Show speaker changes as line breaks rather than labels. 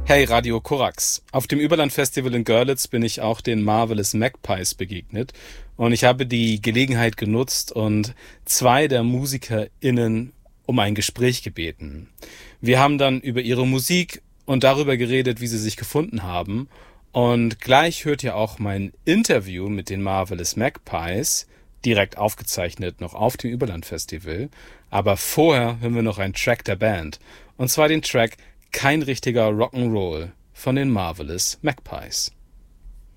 Hey, Radio Korax. Auf dem Überland-Festival in Görlitz bin ich auch den Marvelous Magpies begegnet und ich habe die Gelegenheit genutzt und zwei der MusikerInnen um ein Gespräch gebeten. Wir haben dann über ihre Musik und darüber geredet, wie sie sich gefunden haben, und gleich hört ihr auch mein Interview mit den Marvelous Magpies, direkt aufgezeichnet noch auf dem Überland-Festival, aber vorher hören wir noch einen Track der Band, und zwar den Track Kein richtiger Rock'n'Roll von den Marvelous Magpies.